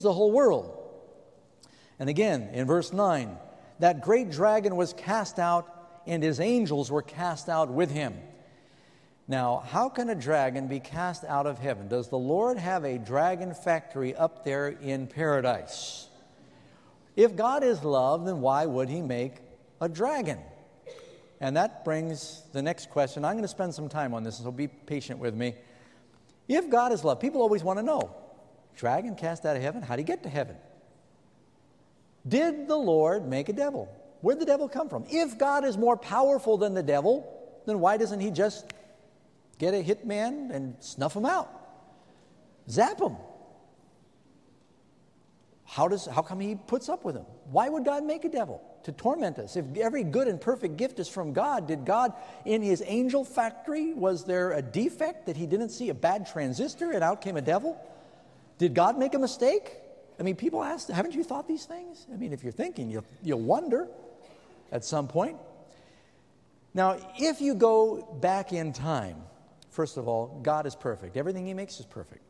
the whole world. And again, in verse 9, that great dragon was cast out, and his angels were cast out with him. Now, how can a dragon be cast out of heaven? Does the Lord have a dragon factory up there in paradise? If God is love, then why would he make a dragon? And that brings the next question. I'm going to spend some time on this, so be patient with me. If God is love, people always want to know, dragon cast out of heaven, how did he get to heaven? Did the Lord make a devil? Where did the devil come from? If God is more powerful than the devil, then why doesn't he just get a hitman and snuff him out? Zap him. How come he puts up with him? Why would God make a devil? To torment us. If every good and perfect gift is from God, did God, in his angel factory, was there a defect that he didn't see, a bad transistor, and out came a devil? Did God make a mistake? I mean, people ask, haven't you thought these things? I mean, if you're thinking, you'll wonder at some point. Now, if you go back in time, first of all, God is perfect. Everything he makes is perfect.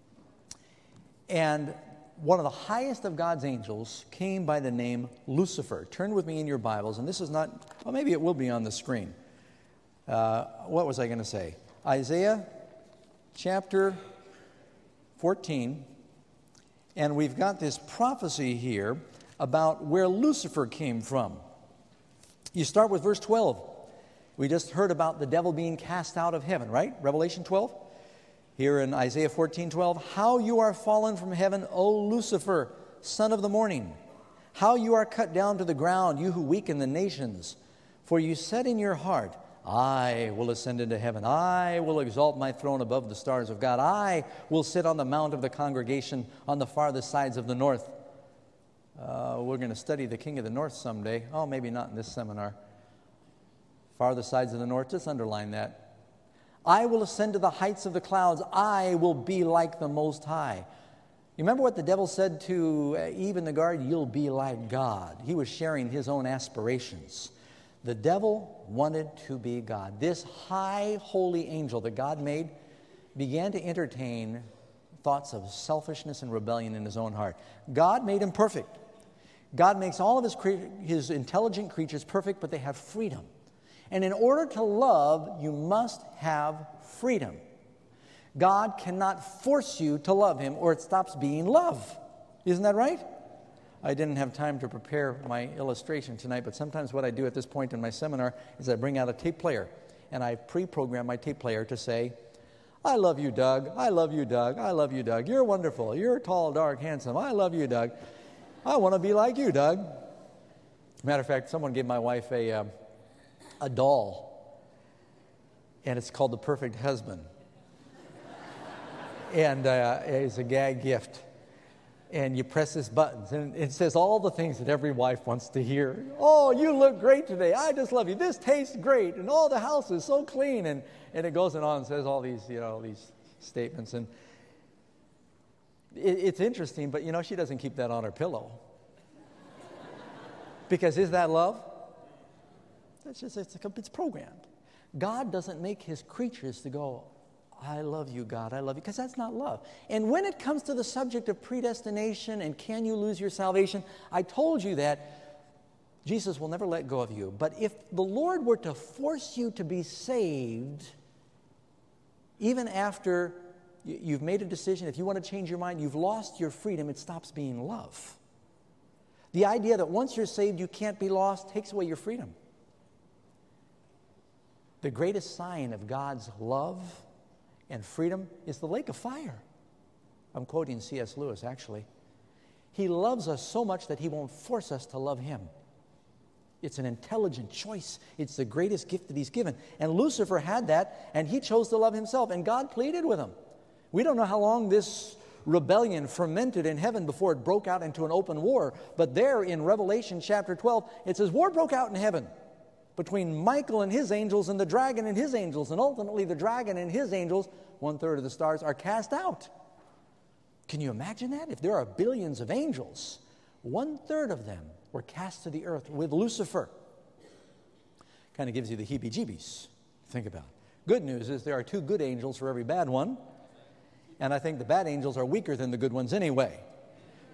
And one of the highest of God's angels came by the name Lucifer. Turn with me in your Bibles, and this is not, well, maybe it will be on the screen. What was I going to say? Isaiah chapter 14, and we've got this prophecy here about where Lucifer came from. You start with verse 12. We just heard about the devil being cast out of heaven, right? Revelation 12. Here in Isaiah 14:12, how you are fallen from heaven, O Lucifer, son of the morning. How you are cut down to the ground, you who weaken the nations. For you said in your heart, I will ascend into heaven. I will exalt my throne above the stars of God. I will sit on the mount of the congregation on the farthest sides of the north. We're going to study the king of the north someday. Oh, maybe not in this seminar. Farthest sides of the north, just underline that. I will ascend to the heights of the clouds. I will be like the Most High. You remember what the devil said to Eve in the garden? You'll be like God. He was sharing his own aspirations. The devil wanted to be God. This high, holy angel that God made began to entertain thoughts of selfishness and rebellion in his own heart. God made him perfect. God makes all of his intelligent creatures perfect, but they have freedom. And in order to love, you must have freedom. God cannot force you to love him, or it stops being love. Isn't that right? I didn't have time to prepare my illustration tonight, but sometimes what I do at this point in my seminar is I bring out a tape player, and I pre-program my tape player to say, I love you, Doug. I love you, Doug. I love you, Doug. You're wonderful. You're tall, dark, handsome. I love you, Doug. I want to be like you, Doug. Matter of fact, someone gave my wife a doll, and it's called The Perfect Husband. And it's a gag gift. And you press this button, and it says all the things that every wife wants to hear. Oh, you look great today. I just love you. This tastes great. And oh, the house is so clean. And it goes on and says all these, these statements. And it's interesting, but, she doesn't keep that on her pillow. Because is that love? It's programmed. God doesn't make his creatures to go, I love you, God, I love you, because that's not love. And when it comes to the subject of predestination and can you lose your salvation, I told you that Jesus will never let go of you. But if the Lord were to force you to be saved, even after you've made a decision, if you want to change your mind, you've lost your freedom, it stops being love. The idea that once you're saved, you can't be lost takes away your freedom. The greatest sign of God's love and freedom is the lake of fire. I'm quoting C.S. Lewis, actually. He loves us so much that he won't force us to love him. It's an intelligent choice. It's the greatest gift that he's given. And Lucifer had that, and he chose to love himself, and God pleaded with him. We don't know how long this rebellion fermented in heaven before it broke out into an open war, but there in Revelation chapter 12, it says, war broke out in heaven between Michael and his angels and the dragon and his angels. And ultimately, the dragon and his angels, 1/3 of the stars, are cast out. Can you imagine that? If there are billions of angels, 1/3 of them were cast to the earth with Lucifer. Kind of gives you the heebie-jeebies. Think about it. Good news is there are 2 good angels for every bad one. And I think the bad angels are weaker than the good ones anyway.